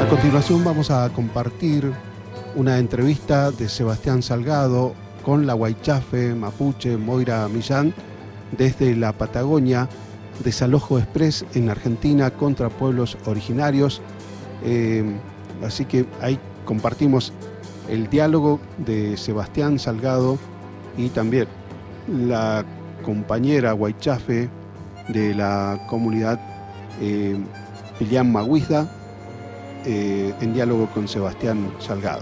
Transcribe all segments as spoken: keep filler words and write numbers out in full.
continuación vamos a compartir una entrevista de Sebastián Salgado con la Huaychafe mapuche Moira Millán desde la Patagonia, Desalojo Express en Argentina contra pueblos originarios. Eh, así que ahí compartimos el diálogo de Sebastián Salgado y también la compañera Huaychafe de la comunidad eh, Pilián Maguizda, eh, en diálogo con Sebastián Salgado.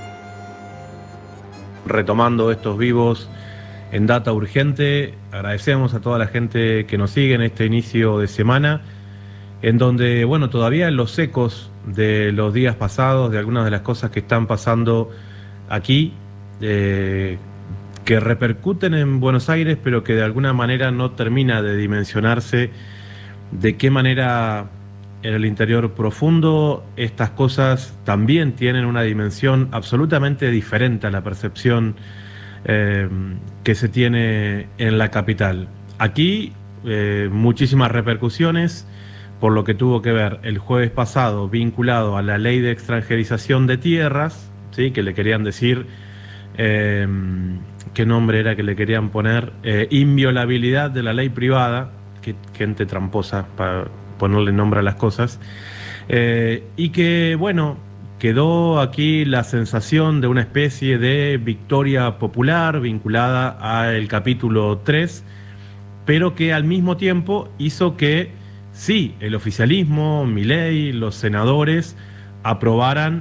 Retomando estos vivos en Data Urgente, agradecemos a toda la gente que nos sigue en este inicio de semana, en donde, bueno, todavía los ecos de los días pasados, de algunas de las cosas que están pasando aquí, eh, que repercuten en Buenos Aires, pero que de alguna manera no termina de dimensionarse de qué manera en el interior profundo estas cosas también tienen una dimensión absolutamente diferente a la percepción eh, que se tiene en la capital. Aquí eh, muchísimas repercusiones por lo que tuvo que ver el jueves pasado vinculado a la ley de extranjerización de tierras, ¿sí? Que le querían decir, eh, ¿qué nombre era que le querían poner? Eh, inviolabilidad de la ley privada, que gente tramposa para ponerle nombre a las cosas, eh, y que, bueno, quedó aquí la sensación de una especie de victoria popular vinculada al capítulo tres, pero que al mismo tiempo hizo que, sí, el oficialismo, Milei, los senadores, aprobaran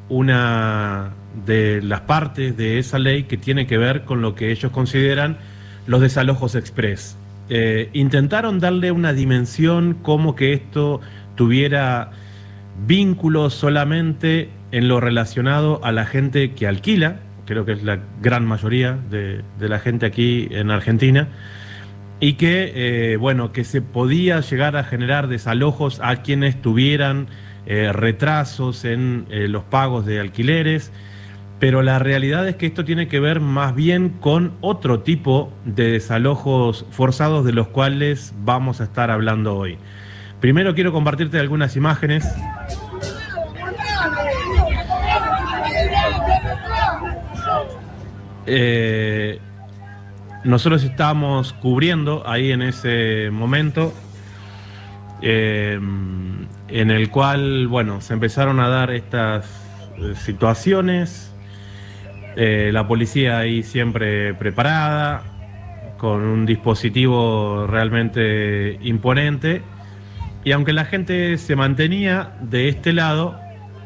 una de las partes de esa ley que tiene que ver con lo que ellos consideran los desalojos express. Eh, intentaron darle una dimensión como que esto tuviera vínculos solamente en lo relacionado a la gente que alquila, creo que es la gran mayoría de, de la gente aquí en Argentina, y que, eh, bueno, que se podía llegar a generar desalojos a quienes tuvieran eh, retrasos en eh, los pagos de alquileres. Pero la realidad es que esto tiene que ver más bien con otro tipo de desalojos forzados de los cuales vamos a estar hablando hoy. Primero quiero compartirte algunas imágenes. Eh, nosotros estábamos cubriendo ahí en ese momento, eh, en el cual, bueno, se empezaron a dar estas eh, situaciones. Eh, la policía ahí siempre preparada, con un dispositivo realmente imponente, y aunque la gente se mantenía de este lado,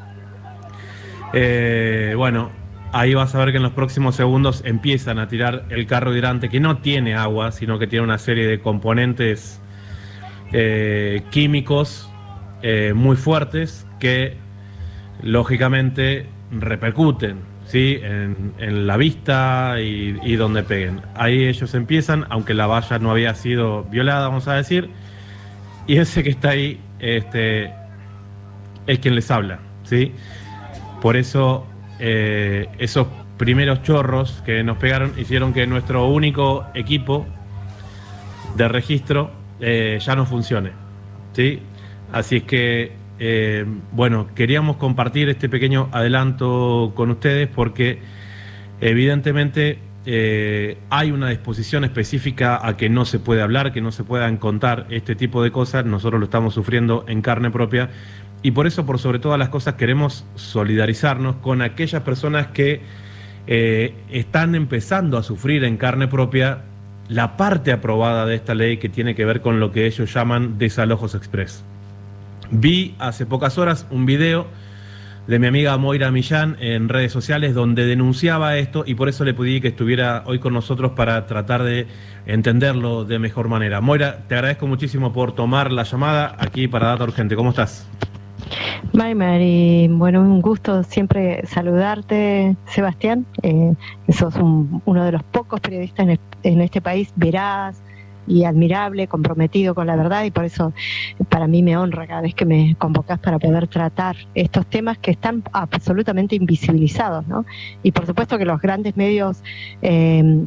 eh, bueno, ahí vas a ver que en los próximos segundos empiezan a tirar el carro hidrante, que no tiene agua, sino que tiene una serie de componentes eh, químicos eh, muy fuertes que lógicamente repercuten, ¿sí? en, en la vista y, y donde peguen. Ahí ellos empiezan, aunque la valla no había sido violada, vamos a decir, y ese que está ahí este, es quien les habla, ¿sí? Por eso eh, esos primeros chorros que nos pegaron hicieron que nuestro único equipo de registro eh, ya no funcione, ¿sí? Así es que Eh, bueno, queríamos compartir este pequeño adelanto con ustedes porque evidentemente eh, hay una disposición específica a que no se puede hablar, que no se puedan contar este tipo de cosas. Nosotros lo estamos sufriendo en carne propia y por eso, por sobre todas las cosas, queremos solidarizarnos con aquellas personas que eh, están empezando a sufrir en carne propia la parte aprobada de esta ley que tiene que ver con lo que ellos llaman desalojos express. Vi hace pocas horas un video de mi amiga Moira Millán en redes sociales donde denunciaba esto y por eso le pedí que estuviera hoy con nosotros para tratar de entenderlo de mejor manera. Moira, te agradezco muchísimo por tomar la llamada aquí para Data Urgente. ¿Cómo estás? Bye, Mari. Bueno, un gusto siempre saludarte, Sebastián. Eh, sos un, uno de los pocos periodistas en, en este país veraz y admirable, comprometido con la verdad, y por eso para mí me honra cada vez que me convocás para poder tratar estos temas que están absolutamente invisibilizados, ¿no? Y por supuesto que los grandes medios eh,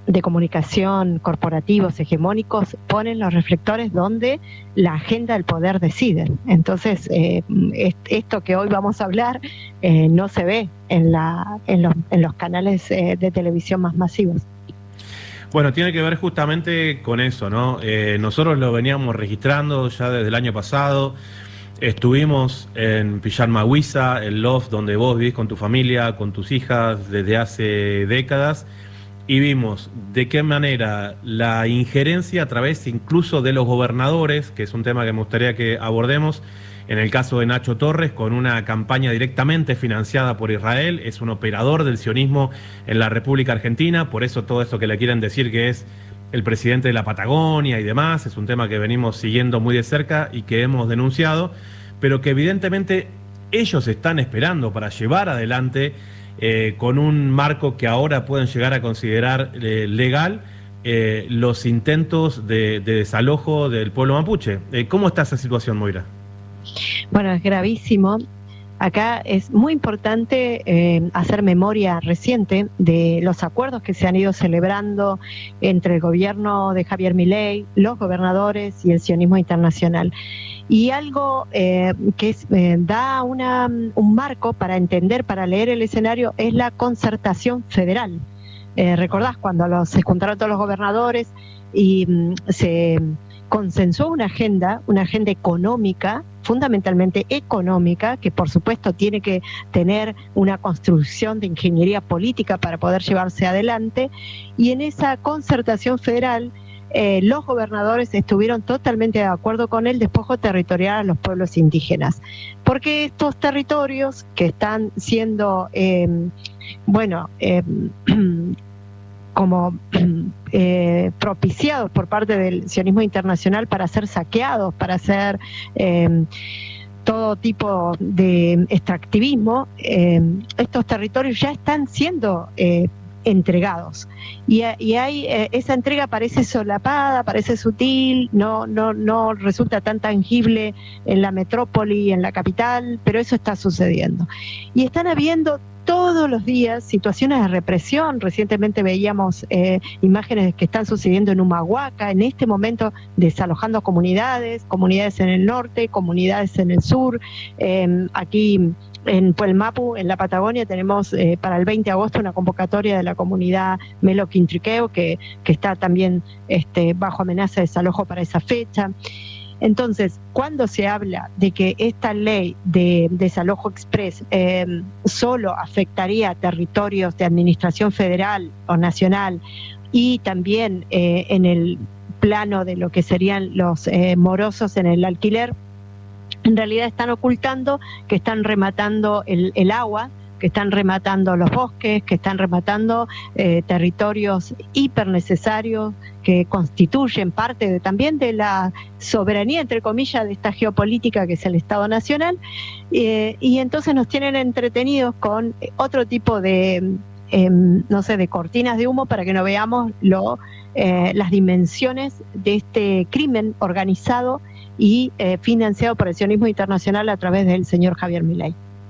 de comunicación corporativos hegemónicos ponen los reflectores donde la agenda del poder decide. Entonces, eh, esto que hoy vamos a hablar eh, no se ve en, la, en, los, en los canales eh, de televisión más masivos. Bueno, tiene que ver justamente con eso, ¿no? Eh, nosotros lo veníamos registrando ya desde el año pasado. Estuvimos en Pillarmahuiza, el loft donde vos vivís con tu familia, con tus hijas desde hace décadas, y vimos de qué manera la injerencia a través incluso de los gobernadores, que es un tema que me gustaría que abordemos, en el caso de Nacho Torres, con una campaña directamente financiada por Israel, es un operador del sionismo en la República Argentina, por eso todo esto que le quieren decir que es el presidente de la Patagonia y demás, es un tema que venimos siguiendo muy de cerca y que hemos denunciado, pero que evidentemente ellos están esperando para llevar adelante eh, con un marco que ahora pueden llegar a considerar eh, legal eh, los intentos de, de desalojo del pueblo mapuche. Eh, ¿Cómo está esa situación, Moira? Bueno, es gravísimo. Acá es muy importante eh, hacer memoria reciente de los acuerdos que se han ido celebrando entre el gobierno de Javier Milei, los gobernadores y el sionismo internacional. Y algo eh, que es, eh, da una, un marco para entender, para leer el escenario, es la concertación federal. Eh, ¿Recordás cuando los, se juntaron todos los gobernadores y mm, se consensuó una agenda, una agenda económica, fundamentalmente económica, que por supuesto tiene que tener una construcción de ingeniería política para poder llevarse adelante, y en esa concertación federal eh, los gobernadores estuvieron totalmente de acuerdo con el despojo territorial a los pueblos indígenas, porque estos territorios que están siendo, eh, bueno, eh, como eh, propiciados por parte del sionismo internacional para ser saqueados, para hacer eh, todo tipo de extractivismo, eh, estos territorios ya están siendo eh, entregados. Y, y hay eh, esa entrega parece solapada, parece sutil, no, no, no resulta tan tangible en la metrópoli, en la capital, pero eso está sucediendo. Y están habiendo todos los días situaciones de represión. Recientemente veíamos eh, imágenes que están sucediendo en Humahuaca, en este momento desalojando comunidades, comunidades en el norte, comunidades en el sur. Eh, aquí en Puelmapu, en la Patagonia, tenemos eh, para el veinte de agosto una convocatoria de la comunidad Melo Quintriqueo, que, que está también este, bajo amenaza de desalojo para esa fecha. Entonces, cuando se habla de que esta ley de desalojo express eh, solo afectaría a territorios de administración federal o nacional y también eh, en el plano de lo que serían los eh, morosos en el alquiler, en realidad están ocultando que están rematando el, el agua, que están rematando los bosques, que están rematando eh, territorios hiper necesarios que constituyen parte de, también de la soberanía, entre comillas, de esta geopolítica que es el Estado Nacional, eh, y entonces nos tienen entretenidos con otro tipo de, eh, no sé, de cortinas de humo para que no veamos lo, eh, las dimensiones de este crimen organizado y eh, financiado por el sionismo internacional a través del señor Javier Milei.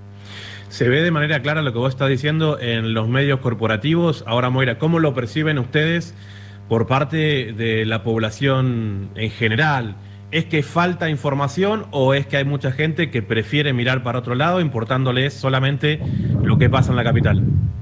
Se ve de manera clara lo que vos estás diciendo en los medios corporativos. Ahora, Moira, ¿cómo lo perciben ustedes por parte de la población en general? ¿Es que falta información o es que hay mucha gente que prefiere mirar para otro lado, importándoles solamente lo que pasa en la capital?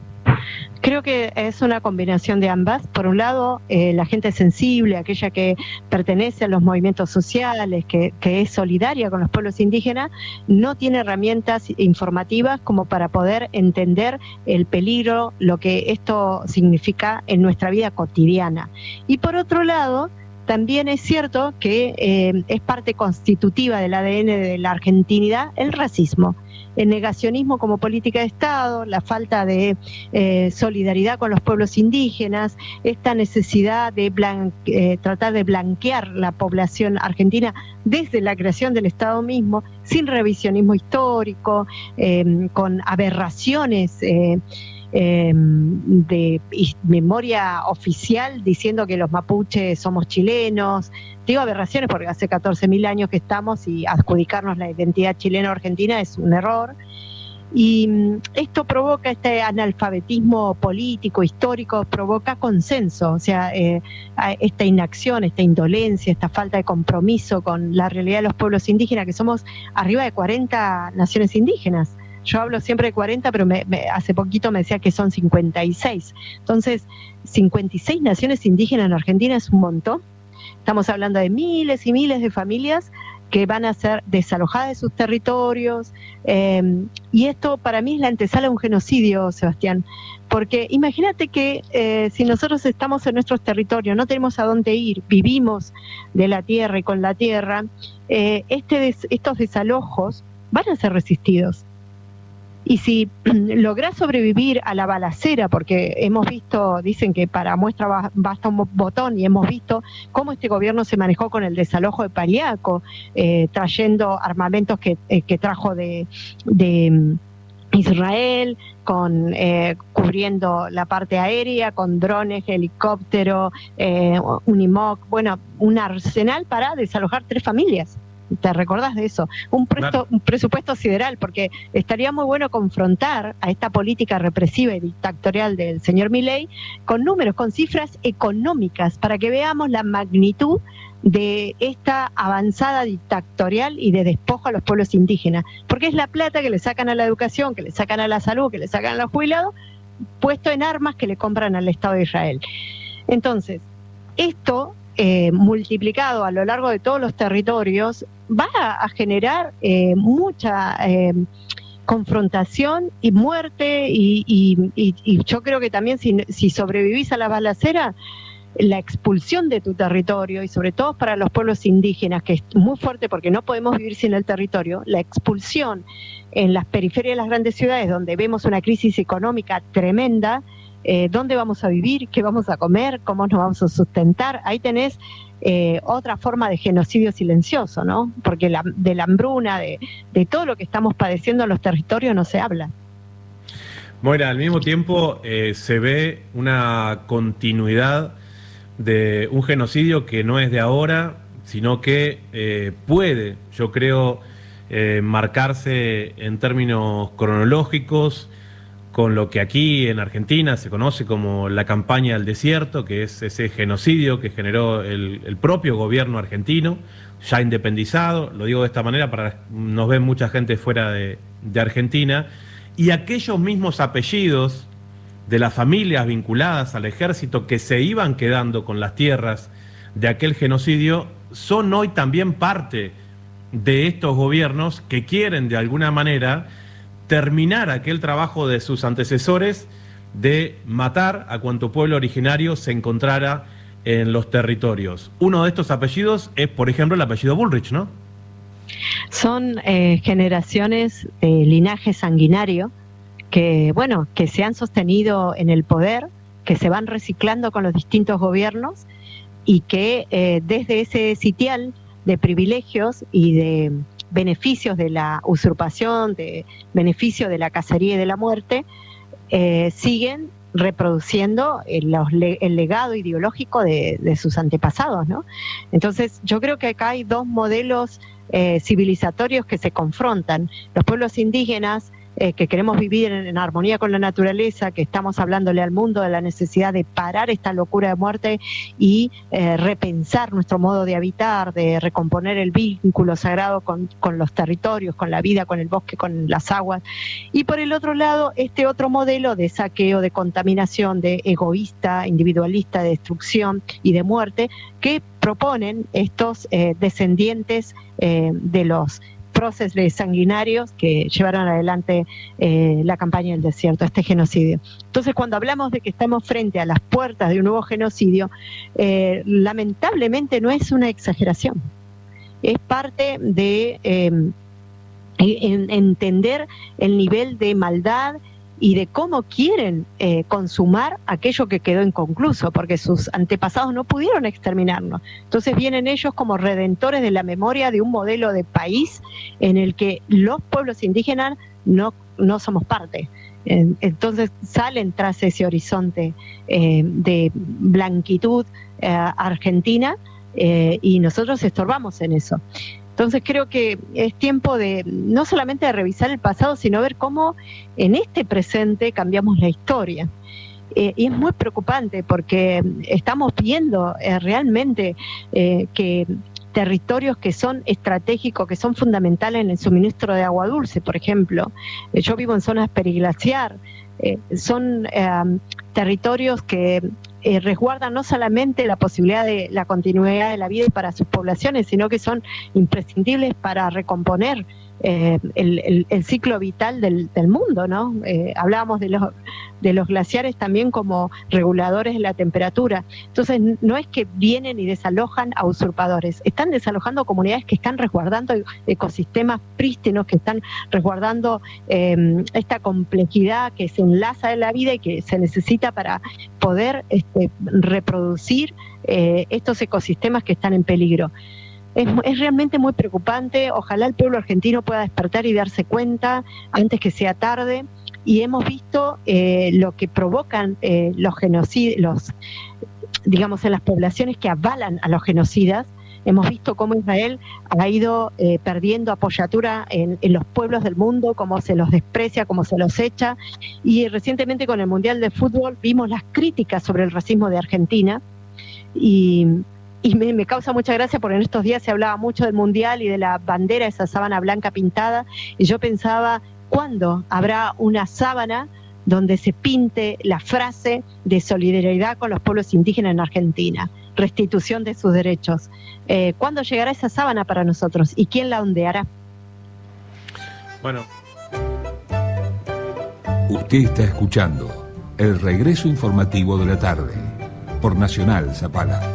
Creo que es una combinación de ambas. Por un lado, eh, la gente sensible, aquella que pertenece a los movimientos sociales, que, que es solidaria con los pueblos indígenas, no tiene herramientas informativas como para poder entender el peligro, lo que esto significa en nuestra vida cotidiana. Y por otro lado, también es cierto que eh, es parte constitutiva del A D N de la argentinidad el racismo, el negacionismo como política de Estado, la falta de eh, solidaridad con los pueblos indígenas, esta necesidad de blan- eh, tratar de blanquear la población argentina desde la creación del Estado mismo, sin revisionismo histórico, eh, con aberraciones eh, Eh, de memoria oficial diciendo que los mapuches somos chilenos. Digo aberraciones porque hace catorce mil años que estamos y adjudicarnos la identidad chilena o argentina es un error. Y esto provoca, este analfabetismo político, histórico, provoca consenso, o sea, eh, esta inacción, esta indolencia, esta falta de compromiso con la realidad de los pueblos indígenas, que somos arriba de cuarenta naciones indígenas. Yo hablo siempre de cuarenta, pero me, me, hace poquito me decía que son cincuenta y seis. Entonces, cincuenta y seis naciones indígenas en Argentina es un montón. Estamos hablando de miles y miles de familias que van a ser desalojadas de sus territorios, eh, y esto para mí es la antesala de un genocidio, Sebastián, porque imagínate que eh, si nosotros estamos en nuestros territorios, no tenemos a dónde ir, vivimos de la tierra y con la tierra, eh, este des, estos desalojos van a ser resistidos. Y si lográs sobrevivir a la balacera, porque hemos visto, dicen que para muestra basta un botón, y hemos visto cómo este gobierno se manejó con el desalojo de Paliaco, eh, trayendo armamentos que, eh, que trajo de, de Israel, con eh, cubriendo la parte aérea, con drones, helicóptero, eh, Unimog, bueno, un arsenal para desalojar tres familias. ¿Te recordás de eso? Un, presto, claro. un presupuesto sideral, porque estaría muy bueno confrontar a esta política represiva y dictatorial del señor Milei con números, con cifras económicas, para que veamos la magnitud de esta avanzada dictatorial y de despojo a los pueblos indígenas, porque es la plata que le sacan a la educación, que le sacan a la salud, que le sacan a los jubilados, puesto en armas que le compran al Estado de Israel. Entonces, esto Eh, multiplicado a lo largo de todos los territorios, va a, a generar eh, mucha eh, confrontación y muerte, y, y, y, y yo creo que también si, si sobrevivís a la balacera, la expulsión de tu territorio, y sobre todo para los pueblos indígenas, que es muy fuerte porque no podemos vivir sin el territorio, la expulsión en las periferias de las grandes ciudades, donde vemos una crisis económica tremenda. Eh, ¿Dónde vamos a vivir? ¿Qué vamos a comer? ¿Cómo nos vamos a sustentar? Ahí tenés eh, otra forma de genocidio silencioso, ¿no? Porque la, de la hambruna, de, de todo lo que estamos padeciendo en los territorios no se habla. Moira, al mismo tiempo eh, se ve una continuidad de un genocidio que no es de ahora, sino que eh, puede, yo creo, eh, marcarse en términos cronológicos, con lo que aquí en Argentina se conoce como la campaña del desierto, que es ese genocidio que generó el, el propio gobierno argentino, ya independizado, lo digo de esta manera, para nos ven mucha gente fuera de, de Argentina, y aquellos mismos apellidos de las familias vinculadas al ejército que se iban quedando con las tierras de aquel genocidio, son hoy también parte de estos gobiernos que quieren de alguna manera terminar aquel trabajo de sus antecesores de matar a cuanto pueblo originario se encontrara en los territorios. Uno de estos apellidos es, por ejemplo, el apellido Bullrich, ¿no? Son eh, generaciones de linaje sanguinario que, bueno, que se han sostenido en el poder, que se van reciclando con los distintos gobiernos, y que eh, desde ese sitial de privilegios y de beneficios de la usurpación, de beneficios de la cacería y de la muerte, eh, siguen reproduciendo el, los, el legado ideológico de, de sus antepasados, ¿no? Entonces, yo creo que acá hay dos modelos eh, civilizatorios que se confrontan. Los pueblos indígenas, eh, que queremos vivir en, en armonía con la naturaleza, que estamos hablándole al mundo de la necesidad de parar esta locura de muerte y eh, repensar nuestro modo de habitar, de recomponer el vínculo sagrado con, con los territorios, con la vida, con el bosque, con las aguas. Y por el otro lado, este otro modelo de saqueo, de contaminación, de egoísta, individualista, de destrucción y de muerte, que proponen estos eh, descendientes eh, de los próceres sanguinarios que llevaron adelante eh, la campaña del desierto, este genocidio. Entonces, cuando hablamos de que estamos frente a las puertas de un nuevo genocidio, eh, lamentablemente no es una exageración. Es parte de eh, en, entender el nivel de maldad y de cómo quieren eh, consumar aquello que quedó inconcluso, porque sus antepasados no pudieron exterminarnos. Entonces vienen ellos como redentores de la memoria de un modelo de país en el que los pueblos indígenas no, no somos parte. Entonces salen tras ese horizonte eh, de blanquitud eh, argentina, eh, y nosotros estorbamos en eso. Entonces creo que es tiempo de no solamente de revisar el pasado, sino ver cómo en este presente cambiamos la historia. Eh, y es muy preocupante porque estamos viendo eh, realmente eh, que territorios que son estratégicos, que son fundamentales en el suministro de agua dulce, por ejemplo. Eh, yo vivo en zonas periglaciar, eh, son eh, territorios que eh, resguardan no solamente la posibilidad de la continuidad de la vida para sus poblaciones, sino que son imprescindibles para recomponer eh, el, el, el ciclo vital del, del mundo, ¿no? Eh, hablábamos de los, de los glaciares también como reguladores de la temperatura. Entonces, no es que vienen y desalojan a usurpadores, están desalojando comunidades que están resguardando ecosistemas prístinos, que están resguardando eh, esta complejidad que se enlaza en la vida y que se necesita para poder este, reproducir eh, estos ecosistemas que están en peligro. Es, es realmente muy preocupante. Ojalá el pueblo argentino pueda despertar y darse cuenta antes que sea tarde. Y hemos visto eh, lo que provocan eh, los genocidios, los, digamos, en las poblaciones que avalan a los genocidas. Hemos visto cómo Israel ha ido eh, perdiendo apoyatura en, en los pueblos del mundo, cómo se los desprecia, cómo se los echa. Y recientemente con el Mundial de Fútbol vimos las críticas sobre el racismo de Argentina. Y, y me, me causa mucha gracia porque en estos días se hablaba mucho del Mundial y de la bandera, esa sábana blanca pintada. Y yo pensaba, ¿cuándo habrá una sábana donde se pinte la frase de solidaridad con los pueblos indígenas en Argentina? Restitución de sus derechos. Eh, ¿Cuándo llegará esa sábana para nosotros? ¿Y quién la ondeará? Bueno. Usted está escuchando el regreso informativo de la tarde por Nacional Zapala.